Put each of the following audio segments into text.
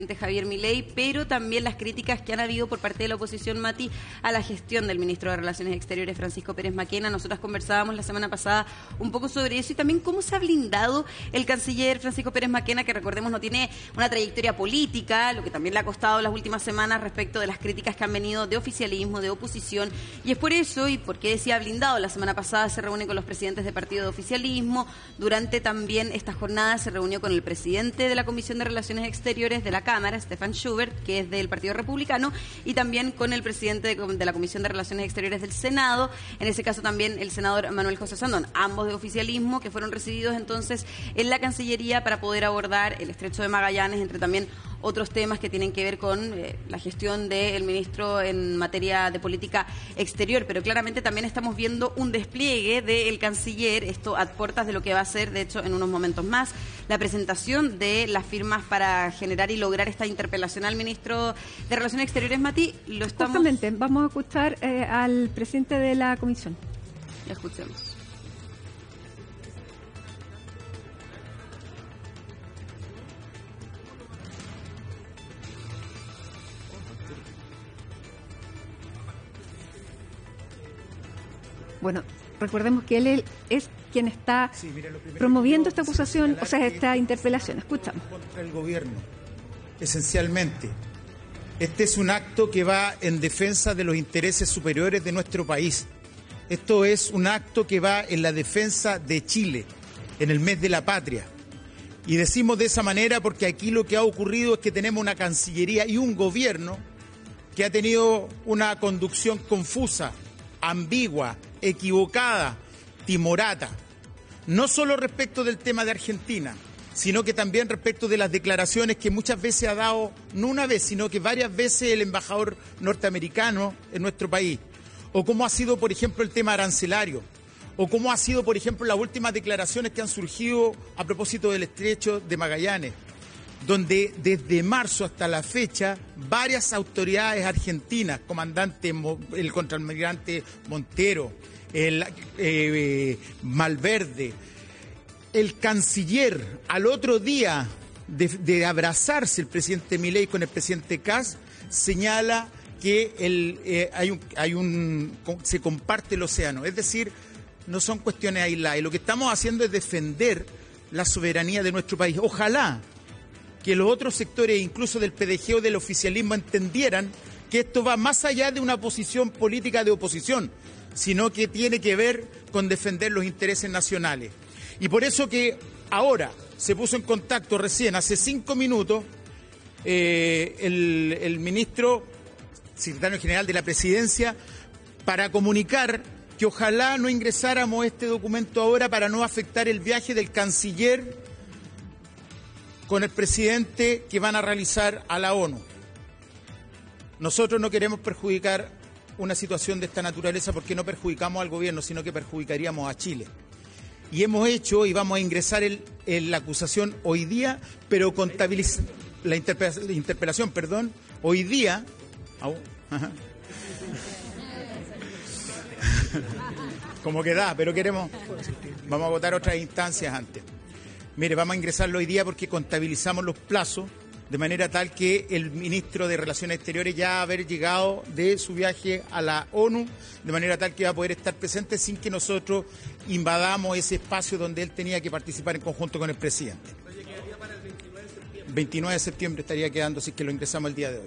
Javier Milei, pero también las críticas que han habido por parte de la oposición, Mati, a la gestión del ministro de Relaciones Exteriores, Francisco Pérez Maquena. Nosotras conversábamos la semana pasada un poco sobre eso y también cómo se ha blindado el canciller Francisco Pérez Maquena, que recordemos no tiene una trayectoria política, lo que también le ha costado las últimas semanas respecto de las críticas que han venido de oficialismo, de oposición, y es por eso, y porque decía blindado, la semana pasada se reúne con los presidentes de partido de oficialismo, durante también esta jornada se reunió con el presidente de la Comisión de Relaciones Exteriores de la Cámara, Stefan Schubert, que es del Partido Republicano, y también con el presidente de la Comisión de Relaciones Exteriores del Senado, en ese caso también el senador Manuel José Sandón, ambos de oficialismo, que fueron recibidos entonces en la Cancillería para poder abordar el Estrecho de Magallanes, entre también otros temas que tienen que ver con la gestión del ministro en materia de política exterior, pero claramente también estamos viendo un despliegue del canciller, esto a puertas de lo que va a ser, de hecho, en unos momentos más, la presentación de las firmas para generar y lograr esta interpelación al ministro de Relaciones Exteriores, Mati. Justamente, vamos a escuchar al presidente de la comisión. Lo escuchemos. Bueno, recordemos que él es quien está promoviendo esta acusación, o sea, esta interpelación. Escuchamos. Contra el gobierno, esencialmente. Este es un acto que va en defensa de los intereses superiores de nuestro país. Esto es un acto que va en la defensa de Chile, en el mes de la patria. Y decimos de esa manera porque aquí lo que ha ocurrido es que tenemos una Cancillería y un gobierno que ha tenido una conducción confusa, ambigua, equivocada, timorata, no solo respecto del tema de Argentina, sino que también respecto de las declaraciones que muchas veces ha dado, no una vez, sino que varias veces el embajador norteamericano en nuestro país, o cómo ha sido, por ejemplo, el tema arancelario, o cómo ha sido, por ejemplo, las últimas declaraciones que han surgido a propósito del Estrecho de Magallanes, donde desde marzo hasta la fecha varias autoridades argentinas, el contraalmirante Montero, el Malverde, el canciller, al otro día de abrazarse el presidente Milei con el presidente Kast, señala que se comparte el océano. Es decir, no son cuestiones aisladas. Y lo que estamos haciendo es defender la soberanía de nuestro país. Ojalá que los otros sectores, incluso del PDG o del oficialismo, entendieran que esto va más allá de una posición política de oposición, sino que tiene que ver con defender los intereses nacionales. Y por eso que ahora se puso en contacto recién, hace 5 minutos, el ministro, secretario general de la Presidencia, para comunicar que ojalá no ingresáramos este documento ahora para no afectar el viaje del canciller con el presidente que van a realizar a la ONU. Nosotros no queremos perjudicar una situación de esta naturaleza porque no perjudicamos al gobierno, sino que perjudicaríamos a Chile. Y hemos hecho y vamos a ingresar la acusación hoy día, pero la interpelación, hoy día. Como que da, pero vamos a votar otras instancias antes. Mire, vamos a ingresarlo hoy día porque contabilizamos los plazos de manera tal que el ministro de Relaciones Exteriores ya va a haber llegado de su viaje a la ONU, de manera tal que va a poder estar presente sin que nosotros invadamos ese espacio donde él tenía que participar en conjunto con el presidente. Oye, ¿quedaría para el 29 de septiembre? 29 de septiembre estaría quedando, así que lo ingresamos el día de hoy.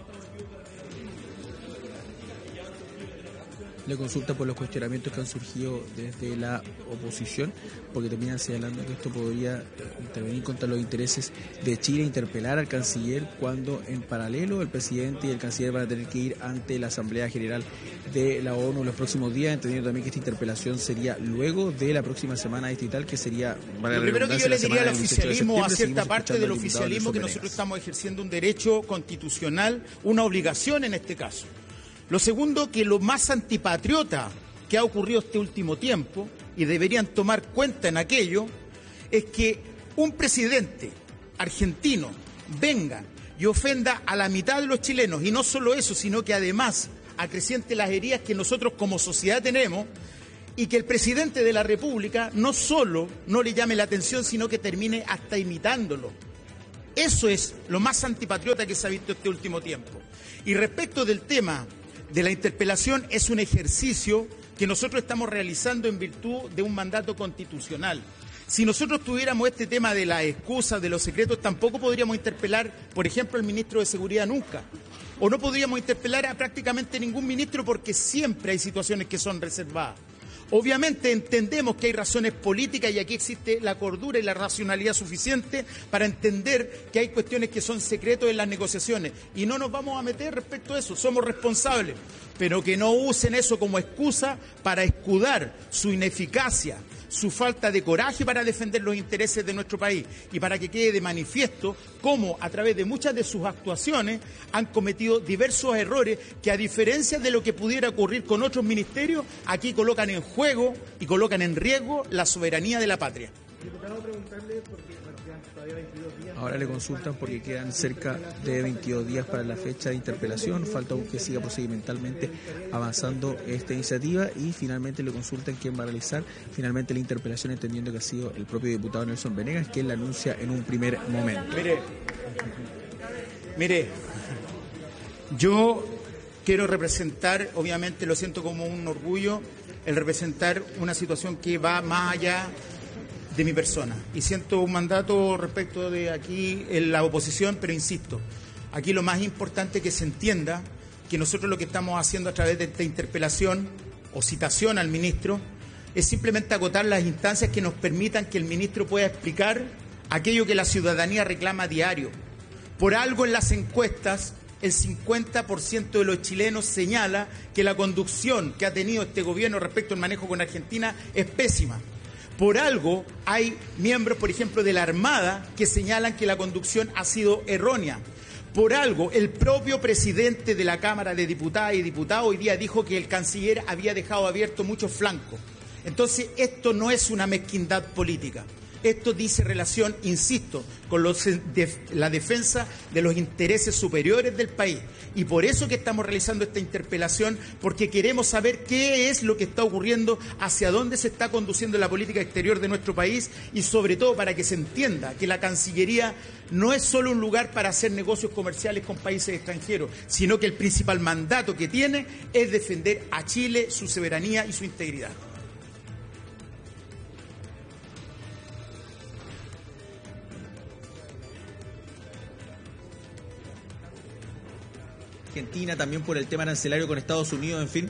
Le consulta por los cuestionamientos que han surgido desde la oposición, porque terminan señalando que esto podría intervenir contra los intereses de Chile, interpelar al canciller, cuando en paralelo el presidente y el canciller van a tener que ir ante la Asamblea General de la ONU los próximos días, entendiendo también que esta interpelación sería luego de la próxima semana distrital, que sería... Lo primero que yo le diría al oficialismo, a cierta parte del oficialismo, que nosotros estamos ejerciendo un derecho constitucional, una obligación en este caso. Lo segundo, que lo más antipatriota que ha ocurrido este último tiempo, y deberían tomar cuenta en aquello, es que un presidente argentino venga y ofenda a la mitad de los chilenos, y no solo eso, sino que además acreciente las heridas que nosotros como sociedad tenemos, y que el presidente de la República no solo no le llame la atención, sino que termine hasta imitándolo. Eso es lo más antipatriota que se ha visto este último tiempo. Y respecto del tema de la interpelación, es un ejercicio que nosotros estamos realizando en virtud de un mandato constitucional. Si nosotros tuviéramos este tema de las excusas, de los secretos, tampoco podríamos interpelar, por ejemplo, al ministro de Seguridad nunca. O no podríamos interpelar a prácticamente ningún ministro porque siempre hay situaciones que son reservadas. Obviamente entendemos que hay razones políticas y aquí existe la cordura y la racionalidad suficiente para entender que hay cuestiones que son secretos en las negociaciones y no nos vamos a meter respecto a eso, somos responsables, pero que no usen eso como excusa para escudar su ineficacia, su falta de coraje para defender los intereses de nuestro país y para que quede de manifiesto cómo a través de muchas de sus actuaciones han cometido diversos errores que, a diferencia de lo que pudiera ocurrir con otros ministerios, aquí colocan en juego y colocan en riesgo la soberanía de la patria. Diputado, preguntarle, porque quedan todavía 22 días. Ahora le consultan porque quedan cerca de 22 días para la fecha de interpelación, falta que siga procedimentalmente avanzando esta iniciativa y finalmente le consultan quién va a realizar finalmente la interpelación, entendiendo que ha sido el propio diputado Nelson Venegas quien la anuncia en un primer momento. Mire, yo quiero representar, obviamente lo siento como un orgullo, el representar una situación que va más allá de mi persona y siento un mandato respecto de aquí en la oposición, pero insisto, aquí lo más importante es que se entienda que nosotros lo que estamos haciendo a través de esta interpelación o citación al ministro es simplemente acotar las instancias que nos permitan que el ministro pueda explicar aquello que la ciudadanía reclama a diario. Por algo en las encuestas el 50% de los chilenos señala que la conducción que ha tenido este gobierno respecto al manejo con Argentina es pésima. Por algo hay miembros, por ejemplo, de la Armada que señalan que la conducción ha sido errónea. Por algo, el propio presidente de la Cámara de Diputadas y Diputados hoy día dijo que el canciller había dejado abiertos muchos flancos. Entonces, esto no es una mezquindad política. Esto dice relación, insisto, con la defensa de los intereses superiores del país. Y por eso que estamos realizando esta interpelación, porque queremos saber qué es lo que está ocurriendo, hacia dónde se está conduciendo la política exterior de nuestro país y sobre todo para que se entienda que la Cancillería no es solo un lugar para hacer negocios comerciales con países extranjeros, sino que el principal mandato que tiene es defender a Chile, su soberanía y su integridad. Argentina, también por el tema arancelario con Estados Unidos, en fin.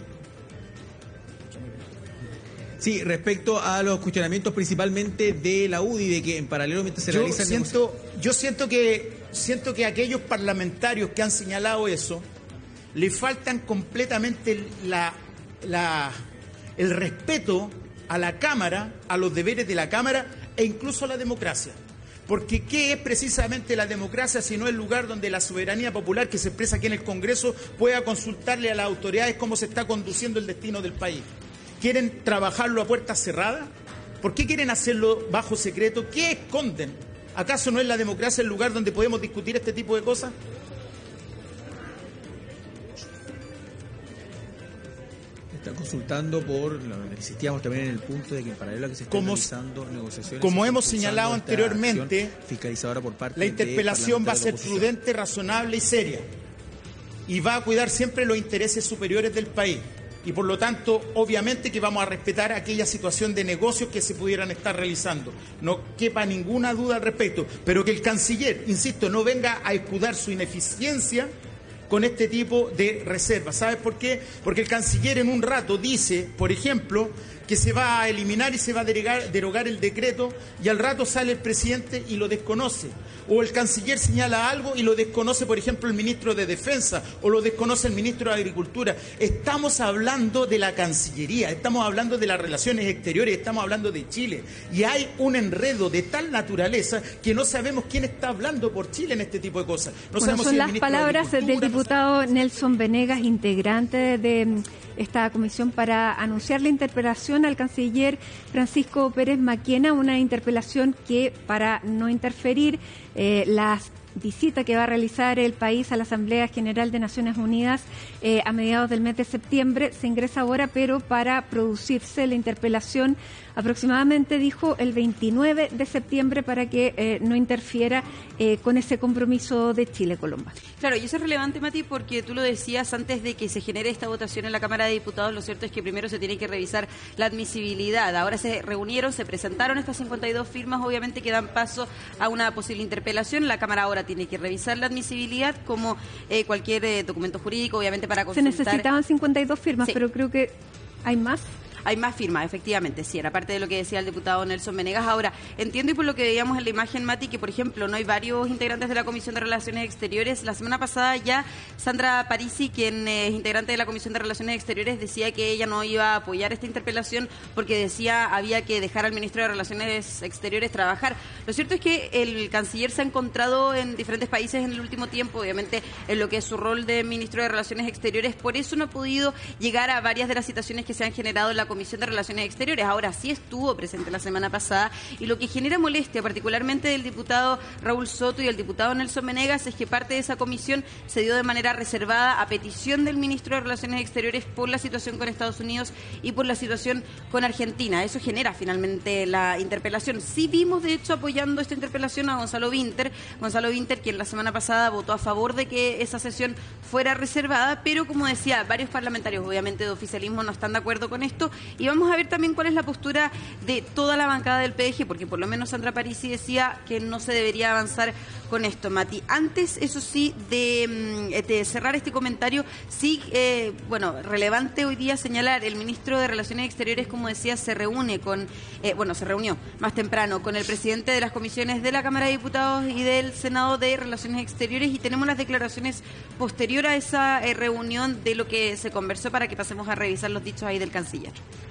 Sí, respecto a los cuestionamientos principalmente de la UDI, de que en paralelo mientras se realizan... Yo siento que aquellos parlamentarios que han señalado eso, le faltan completamente el respeto a la Cámara, a los deberes de la Cámara e incluso a la democracia. Porque ¿qué es precisamente la democracia si no el lugar donde la soberanía popular que se expresa aquí en el Congreso pueda consultarle a las autoridades cómo se está conduciendo el destino del país? ¿Quieren trabajarlo a puertas cerradas? ¿Por qué quieren hacerlo bajo secreto? ¿Qué esconden? ¿Acaso no es la democracia el lugar donde podemos discutir este tipo de cosas? Está consultando por, insistíamos también en el punto de que en paralelo a que se están realizando negociaciones... Como hemos señalado anteriormente, fiscalizadora por parte la interpelación va a ser prudente, razonable y seria. Y va a cuidar siempre los intereses superiores del país. Y por lo tanto, obviamente que vamos a respetar aquella situación de negocios que se pudieran estar realizando. No quepa ninguna duda al respecto. Pero que el canciller, insisto, no venga a escudar su ineficiencia con este tipo de reservas. ¿Sabes por qué? Porque el canciller en un rato dice, por ejemplo, que se va a eliminar y se va a derogar el decreto y al rato sale el presidente y lo desconoce. O el canciller señala algo y lo desconoce, por ejemplo, el ministro de Defensa o lo desconoce el ministro de Agricultura. Estamos hablando de la Cancillería, estamos hablando de las relaciones exteriores, estamos hablando de Chile. Y hay un enredo de tal naturaleza que no sabemos quién está hablando por Chile en este tipo de cosas. No sabemos son si el las ministro palabras de del diputado Nelson Venegas, integrante de esta comisión para anunciar la interpelación al canciller Francisco Pérez Maquena, una interpelación que, para no interferir las visita que va a realizar el país a la Asamblea General de Naciones Unidas a mediados del mes de septiembre. Se ingresa ahora, pero para producirse la interpelación aproximadamente, dijo, el 29 de septiembre para que no interfiera con ese compromiso de Chile, Colomba. Claro, y eso es relevante, Mati, porque tú lo decías antes de que se genere esta votación en la Cámara de Diputados. Lo cierto es que primero se tiene que revisar la admisibilidad. Ahora se reunieron, se presentaron estas 52 firmas, obviamente que dan paso a una posible interpelación. La Cámara ahora tiene que revisar la admisibilidad como cualquier documento jurídico, obviamente para consultar. Se necesitaban 52 firmas, sí, pero creo que hay más. Hay más firmas, efectivamente, sí, era parte de lo que decía el diputado Nelson Venegas. Ahora, entiendo, y por lo que veíamos en la imagen, Mati, que, por ejemplo, no hay varios integrantes de la Comisión de Relaciones Exteriores. La semana pasada ya Sandra Parisi, quien es integrante de la Comisión de Relaciones Exteriores, decía que ella no iba a apoyar esta interpelación porque decía había que dejar al ministro de Relaciones Exteriores trabajar. Lo cierto es que el canciller se ha encontrado en diferentes países en el último tiempo, obviamente, en lo que es su rol de ministro de Relaciones Exteriores. Por eso no ha podido llegar a varias de las situaciones que se han generado en la Comisión de Relaciones Exteriores. Ahora sí estuvo presente la semana pasada, y lo que genera molestia particularmente del diputado Raúl Soto y el diputado Nelson Venegas es que parte de esa comisión se dio de manera reservada a petición del ministro de Relaciones Exteriores por la situación con Estados Unidos y por la situación con Argentina. Eso genera finalmente la interpelación. Sí vimos, de hecho, apoyando esta interpelación a Gonzalo Vinter, quien la semana pasada votó a favor de que esa sesión fuera reservada, pero como decía, varios parlamentarios obviamente de oficialismo no están de acuerdo con esto. Y vamos a ver también cuál es la postura de toda la bancada del PDG, porque por lo menos Sandra Parisi decía que no se debería avanzar con esto, Mati. Antes, eso sí, de cerrar este comentario, sí, relevante hoy día señalar, el ministro de Relaciones Exteriores, como decía, se reunió más temprano con el presidente de las comisiones de la Cámara de Diputados y del Senado de Relaciones Exteriores, y tenemos las declaraciones posterior a esa reunión de lo que se conversó para que pasemos a revisar los dichos ahí del canciller.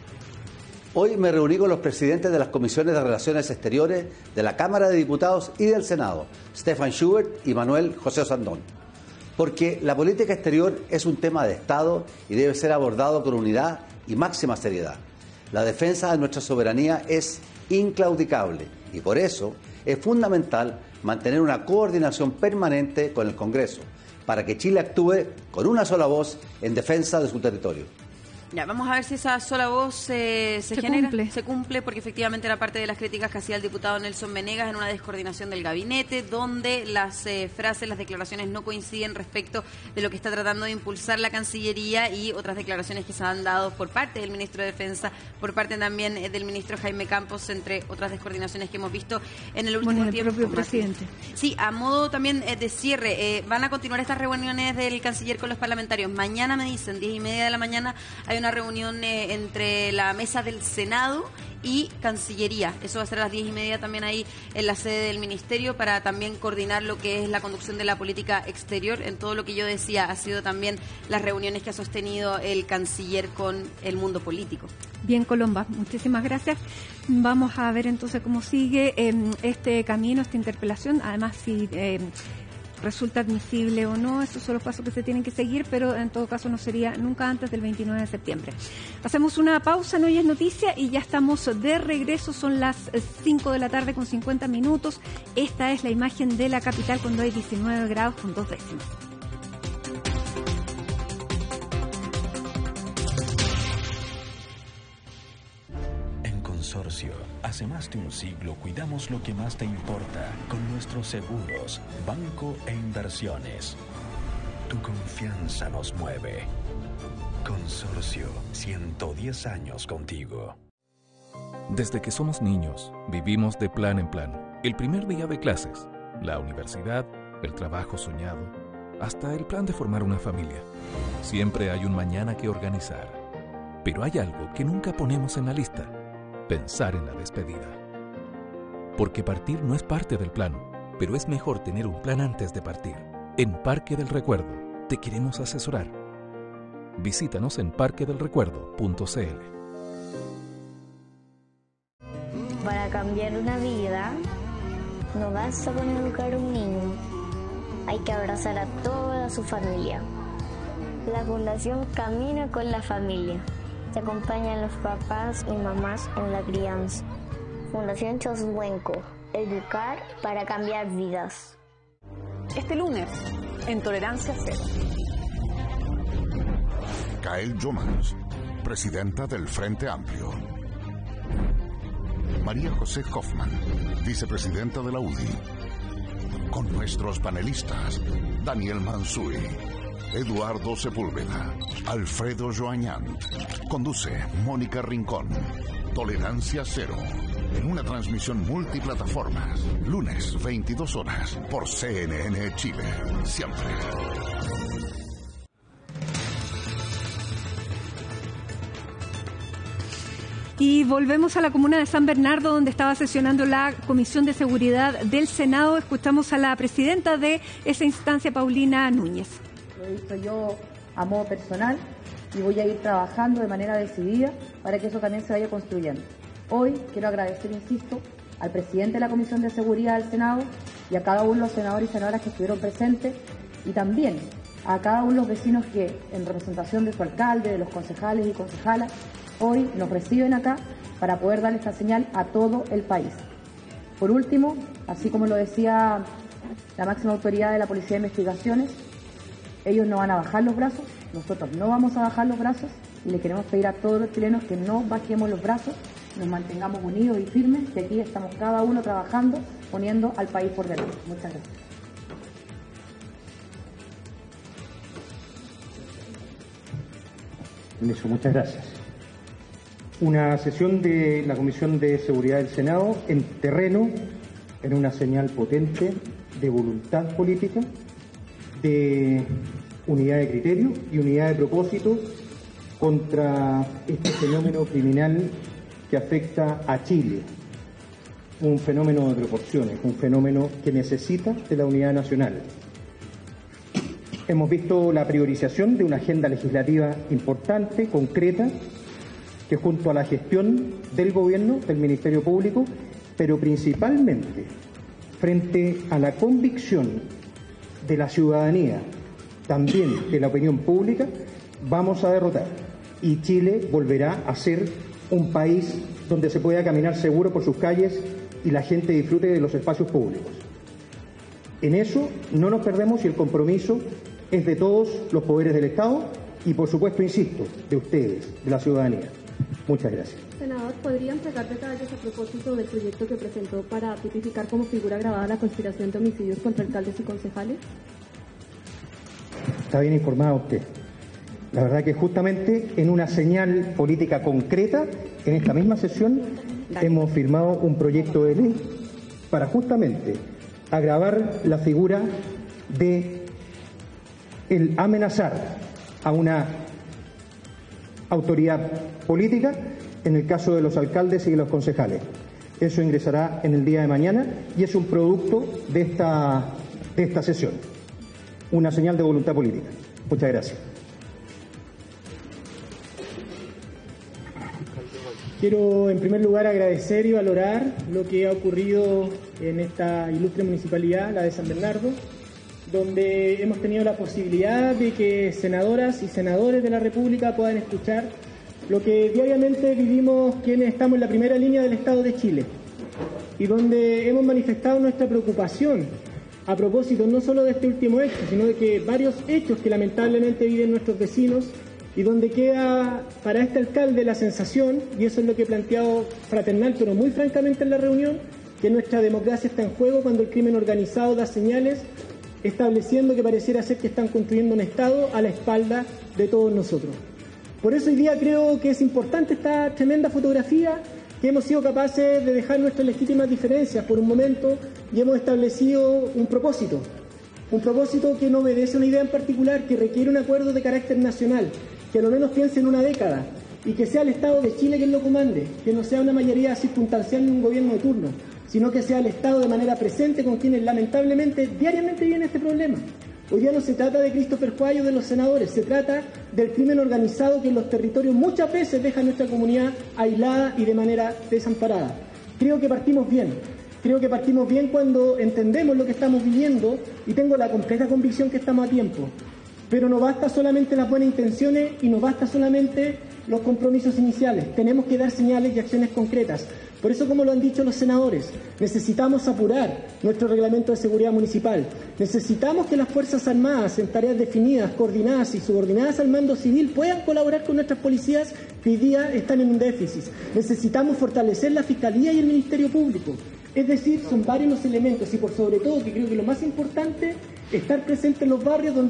Hoy me reuní con los presidentes de las comisiones de Relaciones Exteriores de la Cámara de Diputados y del Senado, Stefan Schubert y Manuel José Osandón, porque la política exterior es un tema de Estado y debe ser abordado con unidad y máxima seriedad. La defensa de nuestra soberanía es inclaudicable y por eso es fundamental mantener una coordinación permanente con el Congreso para que Chile actúe con una sola voz en defensa de su territorio. Ya, vamos a ver si esa sola voz se cumple, porque efectivamente era parte de las críticas que hacía el diputado Nelson Venegas en una descoordinación del gabinete, donde las frases, las declaraciones no coinciden respecto de lo que está tratando de impulsar la Cancillería y otras declaraciones que se han dado por parte del ministro de Defensa, por parte también del ministro Jaime Campos, entre otras descoordinaciones que hemos visto en el último tiempo. El propio presidente. Sí, a modo también de cierre, van a continuar estas reuniones del canciller con los parlamentarios. Mañana, me dicen, 10:30 de la mañana, hay una reunión entre la mesa del Senado y Cancillería. Eso va a ser a las 10:30 también ahí en la sede del Ministerio, para también coordinar lo que es la conducción de la política exterior. En todo lo que yo decía, ha sido también las reuniones que ha sostenido el canciller con el mundo político. Bien, Colomba, muchísimas gracias. Vamos a ver entonces cómo sigue este camino, esta interpelación. Además, si resulta admisible o no, esos son los pasos que se tienen que seguir, pero en todo caso no sería nunca antes del 29 de septiembre. Hacemos una pausa, no Hoy es Noticia, y ya estamos de regreso. Son las 5 de la tarde con 50 minutos. Esta es la imagen de la capital cuando hay 19 grados con 2 décimas. Consorcio. Hace más de un siglo cuidamos lo que más te importa con nuestros seguros, banco e inversiones. Tu confianza nos mueve. Consorcio, 110 años contigo. Desde que somos niños, vivimos de plan en plan. El primer día de clases, la universidad, el trabajo soñado, hasta el plan de formar una familia. Siempre hay un mañana que organizar. Pero hay algo que nunca ponemos en la lista: pensar en la despedida. Porque partir no es parte del plan, pero es mejor tener un plan antes de partir. En Parque del Recuerdo te queremos asesorar. Visítanos en parquedelrecuerdo.cl. Para cambiar una vida, no basta con educar a un niño, hay que abrazar a toda su familia. La Fundación Camina con la Familia. Se acompañan los papás y mamás en la crianza. Fundación Choswenco. Educar para cambiar vidas. este lunes en Tolerancia Cero. Gael Jomans, presidenta del Frente Amplio. María José Hoffman, vicepresidenta de la UDI. Con nuestros panelistas, Daniel Mansuy, Eduardo Sepúlveda, Alfredo Joañán. Conduce Mónica Rincón. Tolerancia Cero. En una transmisión multiplataformas. Lunes, 22 horas. Por CNN Chile. Siempre. Y volvemos a la comuna de San Bernardo, donde estaba sesionando la Comisión de Seguridad del Senado. Escuchamos a la presidenta de esa instancia, Paulina Núñez. Lo he visto yo a modo personal y voy a ir trabajando de manera decidida para que eso también se vaya construyendo. Hoy quiero agradecer, insisto, al presidente de la Comisión de Seguridad del Senado y a cada uno de los senadores y senadoras que estuvieron presentes, y también a cada uno de los vecinos que, en representación de su alcalde, de los concejales y concejalas, hoy nos reciben acá para poder dar esta señal a todo el país. Por último, así como lo decía la máxima autoridad de la Policía de Investigaciones, ellos no van a bajar los brazos, nosotros no vamos a bajar los brazos, y le queremos pedir a todos los chilenos que no bajemos los brazos, nos mantengamos unidos y firmes, que aquí estamos cada uno trabajando, poniendo al país por delante. Muchas gracias. Muchas gracias. Una sesión de la Comisión de Seguridad del Senado en terreno, en una señal potente de voluntad política, de unidad de criterio y unidad de propósito contra este fenómeno criminal que afecta a Chile. Un fenómeno de proporciones, un fenómeno que necesita de la unidad nacional. Hemos visto la priorización de una agenda legislativa importante, concreta, que junto a la gestión del gobierno, del Ministerio Público, pero principalmente frente a la convicción de la ciudadanía, también de la opinión pública, vamos a derrotar. Y Chile volverá a ser un país donde se pueda caminar seguro por sus calles y la gente disfrute de los espacios públicos. En eso no nos perdemos y el compromiso es de todos los poderes del Estado y, por supuesto, insisto, de ustedes, de la ciudadanía. Muchas gracias. Senador, ¿podría entregar detalles a propósito del proyecto que presentó para tipificar como figura agravada la conspiración de homicidios contra alcaldes y concejales? Está bien informado usted. La verdad que justamente en una señal política concreta, en esta misma sesión, hemos firmado un proyecto de ley para justamente agravar la figura de el amenazar a una autoridad política en el caso de los alcaldes y de los concejales. Eso ingresará en el día de mañana y es un producto de esta sesión. Una señal de voluntad política. Muchas gracias. Quiero en primer lugar agradecer y valorar lo que ha ocurrido en esta ilustre municipalidad, la de San Bernardo, donde hemos tenido la posibilidad de que senadoras y senadores de la República puedan escuchar lo que diariamente vivimos quienes estamos en la primera línea del Estado de Chile, y donde hemos manifestado nuestra preocupación a propósito no solo de este último hecho, sino de que varios hechos que lamentablemente viven nuestros vecinos, y donde queda para este alcalde la sensación, y eso es lo que he planteado fraternal pero muy francamente en la reunión, que nuestra democracia está en juego cuando el crimen organizado da señales estableciendo que pareciera ser que están construyendo un Estado a la espalda de todos nosotros. Por eso hoy día creo que es importante esta tremenda fotografía, que hemos sido capaces de dejar nuestras legítimas diferencias por un momento y hemos establecido un propósito que no obedece a una idea en particular, que requiere un acuerdo de carácter nacional, que a lo menos piense en una década y que sea el Estado de Chile quien lo comande, que no sea una mayoría circunstancial ni un gobierno de turno, sino que sea el Estado de manera presente con quienes lamentablemente diariamente viven este problema. Hoy día no se trata de Christopher Huay o de los senadores, se trata del crimen organizado que en los territorios muchas veces deja a nuestra comunidad aislada y de manera desamparada. Creo que partimos bien cuando entendemos lo que estamos viviendo, y tengo la completa convicción que estamos a tiempo. Pero no basta solamente las buenas intenciones y no basta solamente los compromisos iniciales. Tenemos que dar señales y acciones concretas. Por eso, como lo han dicho los senadores, necesitamos apurar nuestro reglamento de seguridad municipal. Necesitamos que las Fuerzas Armadas, en tareas definidas, coordinadas y subordinadas al mando civil, puedan colaborar con nuestras policías que hoy día están en un déficit. Necesitamos fortalecer la Fiscalía y el Ministerio Público. Es decir, son varios los elementos y por sobre todo, que creo que lo más importante, estar presente en los barrios donde